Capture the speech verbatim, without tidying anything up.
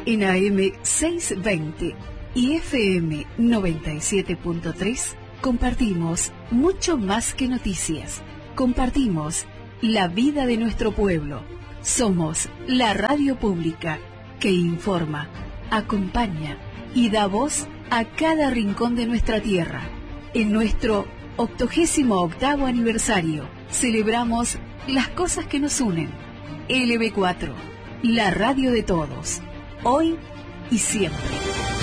En A M seiscientos veinte y F M noventa y siete punto tres compartimos mucho más que noticias. Compartimos la vida de nuestro pueblo. Somos la radio pública que informa, acompaña y da voz a cada rincón de nuestra tierra. En nuestro octogésimo octavo aniversario celebramos las cosas que nos unen. L B cuatro, la radio de todos, hoy y siempre.